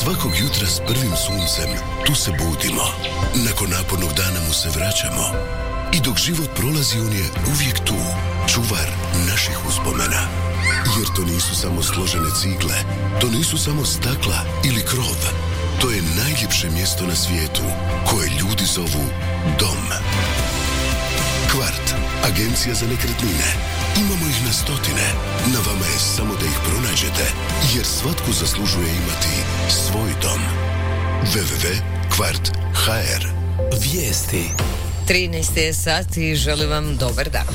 Svakog jutra s prvim suncem tu se budimo. Nakon napornog dana mu se vraćamo. I dok život prolazi on je uvijek tu, čuvar naših uspomena. Jer to nisu samo složene cigle, to nisu samo stakla ili krov. To je najljepše mjesto na svijetu koje ljudi zovu dom. Kvart, agencija za nekretnine. Imamo ih na stotine. Na vama je samo da ih pronađete, jer svatko zaslužuje imati svoj dom. www.kvart.hr. Vijesti. 13 je sat i želim vam dobar dan.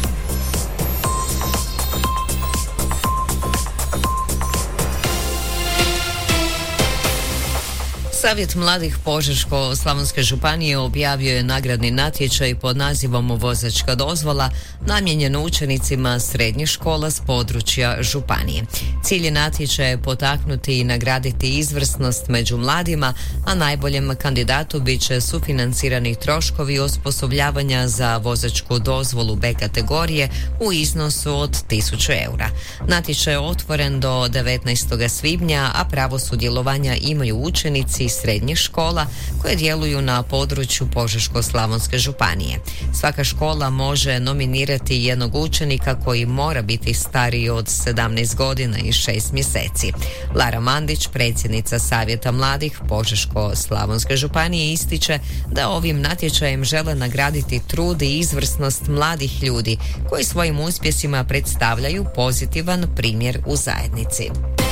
Savjet mladih Požeško-slavonske županije objavio je nagradni natječaj pod nazivom Vozačka dozvola namijenjen učenicima srednjih škola s područja županije. Cilj je natječaja potaknuti i nagraditi izvrsnost među mladima, a najboljem kandidatu bit će sufinancirani troškovi osposobljavanja za vozačku dozvolu B kategorije u iznosu od 1000 eura. Natječaj je otvoren do 19. svibnja, a pravo sudjelovanja imaju učenici srednjih škola koje djeluju na području Požeško-slavonske županije. Svaka škola može nominirati jednog učenika koji mora biti stariji od 17 godina i 6 mjeseci. Lara Mandić, predsjednica Savjeta mladih Požeško-slavonske županije, ističe da ovim natječajem žele nagraditi trud i izvrsnost mladih ljudi koji svojim uspjesima predstavljaju pozitivan primjer u zajednici.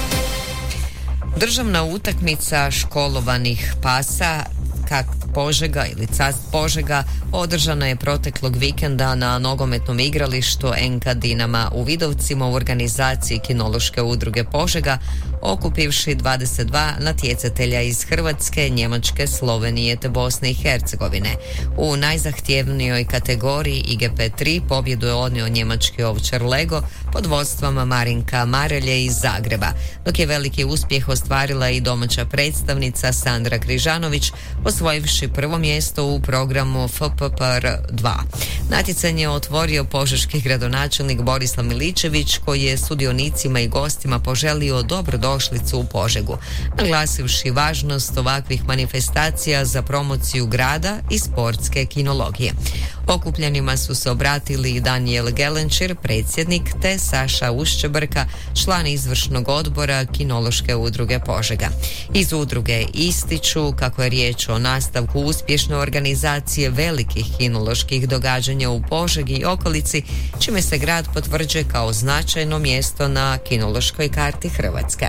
Državna utakmica školovanih pasa Požega ili Cast Požega održana je proteklog vikenda na nogometnom igralištu NK Dinama u Vidovcima u organizaciji Kinološke udruge Požega, okupivši 22 natjecatelja iz Hrvatske, Njemačke, Slovenije te Bosne i Hercegovine. U najzahtjevnijoj kategoriji IGP3 pobjedu je odnio njemački ovčar Lego pod vodstvom Marinka Marelje iz Zagreba, dok je veliki uspjeh ostvarila i domaća predstavnica Sandra Križanović, osvojivši prvo mjesto u programu FPPR 2. Natjecanje je otvorio požeški gradonačelnik Borislav Miličević, koji je sudionicima i gostima poželio dobrodošlicu u Požegu, naglasivši važnost ovakvih manifestacija za promociju grada i sportske kinologije. Okupljenima su se obratili Danijel Gelenčir, predsjednik, te Saša Ušćebrka, član izvršnog odbora Kinološke udruge Požega. Iz udruge ističu kako je riječ o nastavku uspješne organizacije velikih kinoloških događanja u Požegi i okolici, čime se grad potvrđuje kao značajno mjesto na kinološkoj karti Hrvatske.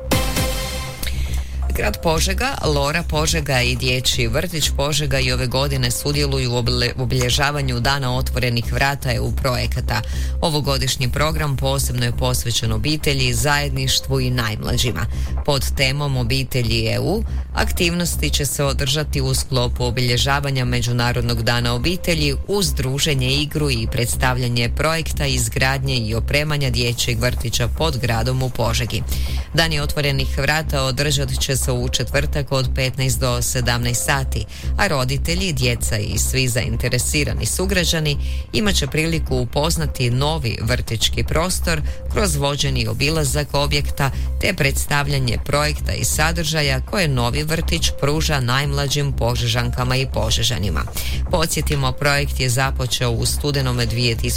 Grad Požega, Lora Požega i Dječji vrtić Požega i ove godine sudjeluju u obilježavanju Dana otvorenih vrata EU projekata. Ovogodišnji program posebno je posvećen obitelji, zajedništvu i najmlađima. Pod temom Obitelji EU aktivnosti će se održati u sklopu obilježavanja Međunarodnog dana obitelji uz druženje, igru i predstavljanje projekta izgradnje i opremanja dječjeg vrtića pod gradom u Požegi. Dani otvorenih vrata održat će se u četvrtak od 15 do 17 sati, a roditelji, djeca i svi zainteresirani sugrađani imat će priliku upoznati novi vrtićki prostor kroz vođeni obilazak objekta te predstavljanje projekta i sadržaja koje novi vrtić pruža najmlađim Požežankama i Požežanima. Podsjetimo, projekt je započeo u studenome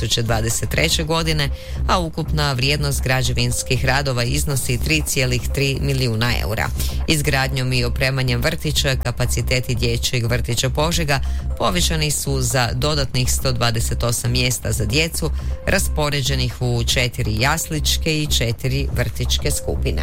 2023. godine, a ukupna vrijednost građevinskih radova iznosi 3,3 milijuna eura. Izgradnjom i opremanjem vrtića kapaciteti Dječjeg vrtića Požega povećani su za dodatnih 128 mjesta za djecu, raspoređenih u 4 jasličke i 4 vrtićke skupine.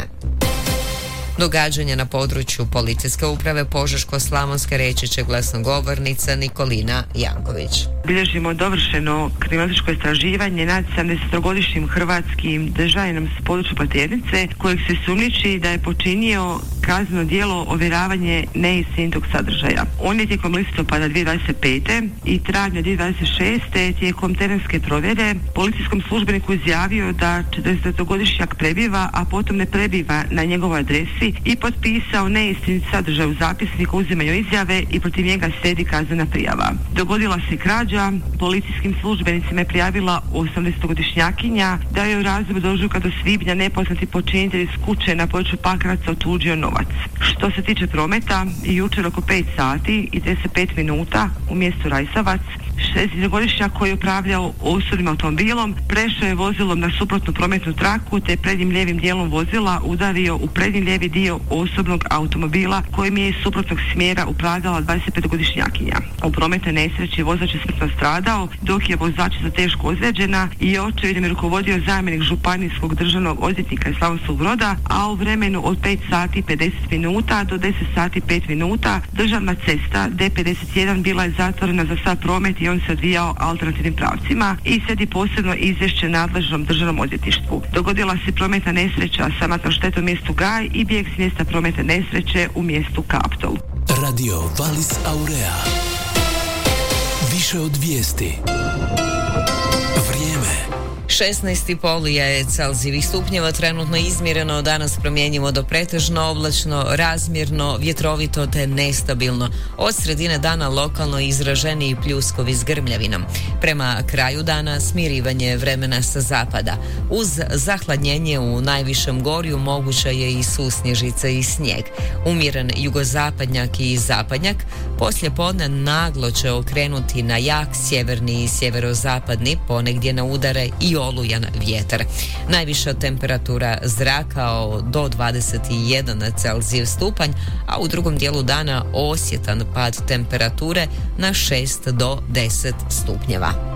Događanja na području policijske uprave Požeško-slavonske reći će glasnogovornica Nikolina Janković. Bilježimo dovršeno kriminalističko istraživanje nad 70-godišnjim hrvatskim državljanom s područja Pleternice, kojeg se sumnjiči da je počinio kazneno djelo ovjeravanje neistinitog sadržaja. On je tijekom listopada 2025. i travnja 2026. tijekom terenske provjere policijskom službeniku izjavio da 40-godišnjak prebiva, a potom ne prebiva na njegovoj adresi i potpisao neistinit sadržaj u zapisniku uzimanju izjave i protiv njega slijedi kaznena prijava. Dogodila se krađa, policijskim službenicima je prijavila 80-godišnjakinja da je u razdoblju od ožujka do svibnja nepoznati počinitelj iz kuće na području Pakraca otuđio novac. Rajsovac. Što se tiče prometa, jučer oko 5 sati i 35 minuta u mjestu Rajsovac 60-godišnjak koji je upravljao osobnim automobilom prešao je vozilom na suprotnu prometnu traku te prednjim lijevim dijelom vozila udario u prednji lijevi dio osobnog automobila kojim je iz suprotnog smjera upravljala 25-godišnjakinja. U prometnoj nesreći vozač je smrtno stradao, dok je vozačica teško ozlijeđena i očevidom je rukovodio zamjenik županijskog državnog odvjetnika iz Slavonskog Broda, a u vremenu od 5 sati 50 minuta do 10 sati 5 minuta državna cesta D51 bila je zatvorena za sav promet i on se odvijao alternativnim pravcima i slijedi posebno izvješće nadležnom državnom odvjetništvu. Dogodila se prometna nesreća sa smrtnom štetom u mjestu Gaj i bijeg s mjesta prometne nesreće u mjestu Kaptol. Radio Valis Aurea. Više od vijesti. Vrijeme. 16,5 je Celzijevih stupnjeva, trenutno izmjereno, danas promjenjivo do pretežno oblačno, razmjerno, vjetrovito te nestabilno. Od sredine dana lokalno izraženiji pljuskovi s grmljavinom. Prema kraju dana smirivanje vremena sa zapada. Uz zahladnjenje u najvišem gorju moguća je i susnježica i snijeg. Umjeren jugozapadnjak i zapadnjak poslije podne naglo će okrenuti na jak sjeverni i sjeverozapadni, ponegdje na udare i olujan vjetar. Najviša temperatura zraka do 21 Celzijev stupanj, a u drugom dijelu dana osjetan pad temperature na 6 do 10 stupnjeva.